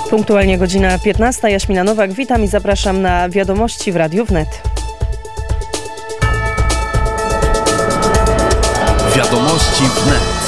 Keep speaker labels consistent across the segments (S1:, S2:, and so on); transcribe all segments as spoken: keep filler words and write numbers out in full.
S1: Punktualnie godzina piętnasta. Jaśmina Nowak, witam i zapraszam na wiadomości w Radiu Wnet.
S2: Wiadomości Wnet.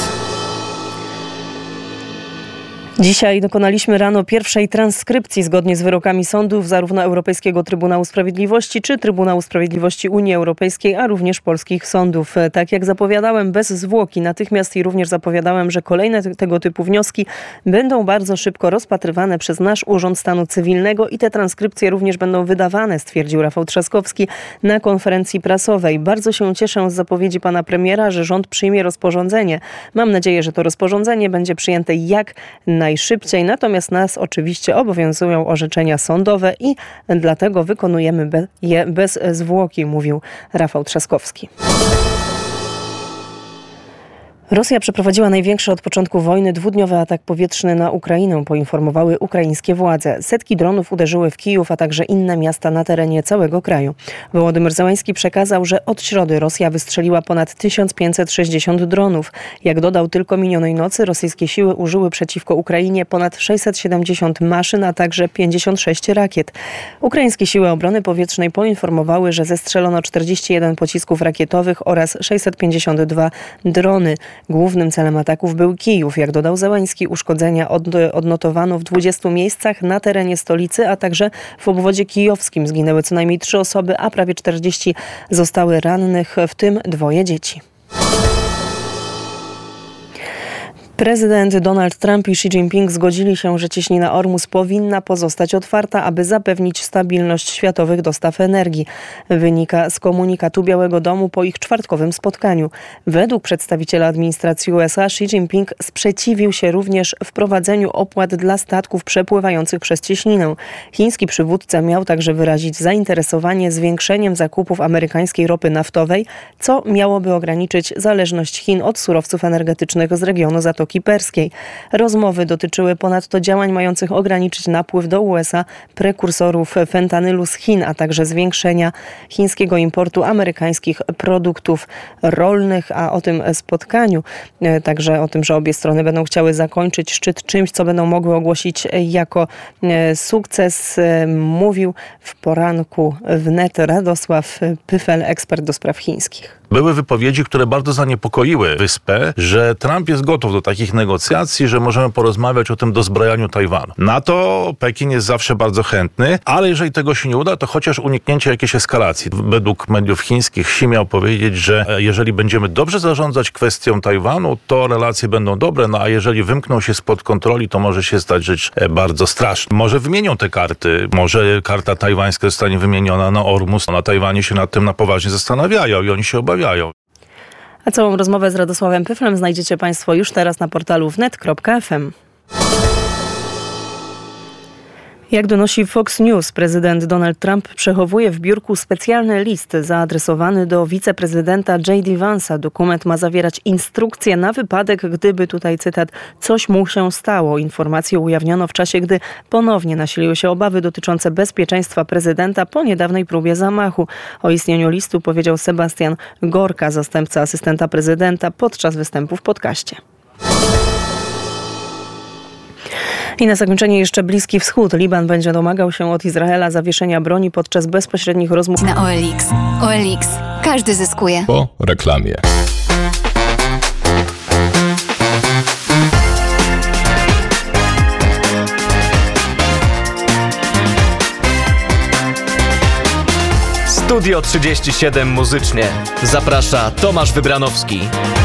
S1: Dzisiaj dokonaliśmy rano pierwszej transkrypcji zgodnie z wyrokami sądów zarówno Europejskiego Trybunału Sprawiedliwości czy Trybunału Sprawiedliwości Unii Europejskiej, a również polskich sądów. Tak jak zapowiadałem, bez zwłoki natychmiast i również zapowiadałem, że kolejne tego typu wnioski będą bardzo szybko rozpatrywane przez nasz Urząd Stanu Cywilnego i te transkrypcje również będą wydawane, stwierdził Rafał Trzaskowski na konferencji prasowej. Bardzo się cieszę z zapowiedzi pana premiera, że rząd przyjmie rozporządzenie. Mam nadzieję, że to rozporządzenie będzie przyjęte jak najszybciej. najszybciej, natomiast nas oczywiście obowiązują orzeczenia sądowe i dlatego wykonujemy be, je bez zwłoki, mówił Rafał Trzaskowski. Rosja przeprowadziła największy od początku wojny dwudniowy atak powietrzny na Ukrainę, poinformowały ukraińskie władze. Setki dronów uderzyły w Kijów, a także inne miasta na terenie całego kraju. Wołodymyr Zełański przekazał, że od środy Rosja wystrzeliła ponad tysiąc pięćset sześćdziesiąt dronów. Jak dodał, tylko minionej nocy rosyjskie siły użyły przeciwko Ukrainie ponad sześćset siedemdziesiąt maszyn, a także pięćdziesiąt sześć rakiet. Ukraińskie siły obrony powietrznej poinformowały, że zestrzelono czterdzieści jeden pocisków rakietowych oraz sześćset pięćdziesiąt dwa drony. Głównym celem ataków był Kijów. Jak dodał Zełański, uszkodzenia od, odnotowano w dwudziestu miejscach na terenie stolicy, a także w obwodzie kijowskim. Zginęły co najmniej trzy osoby, a prawie czterdzieści zostały rannych, w tym dwoje dzieci. Prezydent Donald Trump i Xi Jinping zgodzili się, że cieśnina Ormus powinna pozostać otwarta, aby zapewnić stabilność światowych dostaw energii. Wynika z komunikatu Białego Domu po ich czwartkowym spotkaniu. Według przedstawiciela administracji U S A Xi Jinping sprzeciwił się również wprowadzeniu opłat dla statków przepływających przez cieśninę. Chiński przywódca miał także wyrazić zainteresowanie zwiększeniem zakupów amerykańskiej ropy naftowej, co miałoby ograniczyć zależność Chin od surowców energetycznych z regionu Zatoki Perskiej. Rozmowy dotyczyły ponadto działań mających ograniczyć napływ do U S A prekursorów fentanylu z Chin, a także zwiększenia chińskiego importu amerykańskich produktów rolnych, a o tym spotkaniu, także o tym, że obie strony będą chciały zakończyć szczyt czymś, co będą mogły ogłosić jako sukces, mówił w poranku wnet Radosław Pyfel, ekspert do spraw chińskich.
S3: Były wypowiedzi, które bardzo zaniepokoiły wyspę, że Trump jest gotów do takich negocjacji, że możemy porozmawiać o tym dozbrajaniu Tajwanu. Na to Pekin jest zawsze bardzo chętny, ale jeżeli tego się nie uda, to chociaż uniknięcie jakiejś eskalacji. Według mediów chińskich Xi miał powiedzieć, że jeżeli będziemy dobrze zarządzać kwestią Tajwanu, to relacje będą dobre, no a jeżeli wymkną się spod kontroli, to może się stać rzecz bardzo straszna. Może wymienią te karty, może karta tajwańska zostanie wymieniona na Ormus. Na Tajwanie się nad tym na poważnie zastanawiają i oni się obawiają.
S1: A całą rozmowę z Radosławem Pyflem znajdziecie Państwo już teraz na portalu wnet kropka f m. Jak donosi Fox News, prezydent Donald Trump przechowuje w biurku specjalny list zaadresowany do wiceprezydenta J D Vance'a. Dokument ma zawierać instrukcje na wypadek, gdyby, tutaj cytat, coś mu się stało. Informacje ujawniono w czasie, gdy ponownie nasiliły się obawy dotyczące bezpieczeństwa prezydenta po niedawnej próbie zamachu. O istnieniu listu powiedział Sebastian Gorka, zastępca asystenta prezydenta, podczas występu w podcaście. I na zakończenie jeszcze Bliski Wschód. Liban będzie domagał się od Izraela zawieszenia broni podczas bezpośrednich rozmów.
S4: Na O L X. O L X. Każdy zyskuje.
S2: Po reklamie.
S5: Studio trzydzieści siedem muzycznie. Zaprasza Tomasz Wybranowski.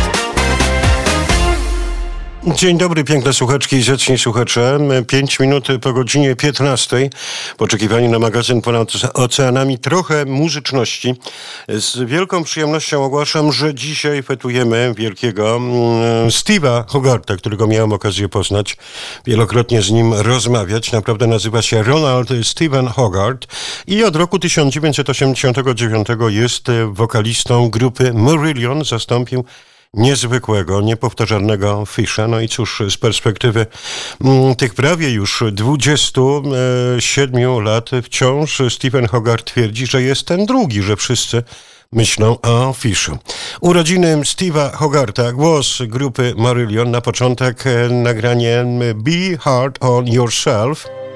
S6: Dzień dobry, piękne słuchaczki i zacni słuchacze. Pięć minut po godzinie piętnastej. Poczekiwanie na magazyn Ponad Oceanami. Trochę muzyczności. Z wielką przyjemnością ogłaszam, że dzisiaj fetujemy wielkiego Steve'a Hogarta, którego miałem okazję poznać. Wielokrotnie z nim rozmawiać. Naprawdę nazywa się Ronald Stephen Hogarth i od roku tysiąc dziewięćset osiemdziesiątego dziewiątego jest wokalistą grupy Marillion. Zastąpił niezwykłego, niepowtarzalnego Fisha. No i cóż, z perspektywy m, tych prawie już dwudziestu siedmiu lat wciąż Stephen Hogarth twierdzi, że jest ten drugi, że wszyscy myślą o Fishu. Urodziny Steve'a Hogarta, głos grupy Marillion, na początek nagranie Be Hard on Yourself.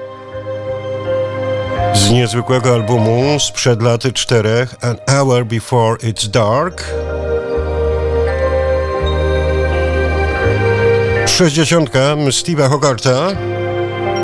S6: z niezwykłego albumu sprzed lat czterech, An Hour Before It's Dark. Sześćdziesiątka Steve'a Hogartha.